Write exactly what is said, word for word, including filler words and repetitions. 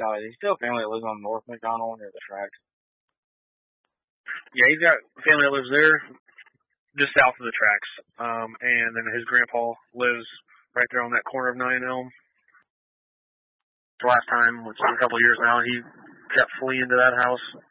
guy. He's still family that lives on North McDonald near the tracks. Yeah, he's got family that lives there, just south of the tracks. Um, and then his grandpa lives right there on that corner of Nine Elm. The last time, which is a couple of years now, he kept fleeing to that house.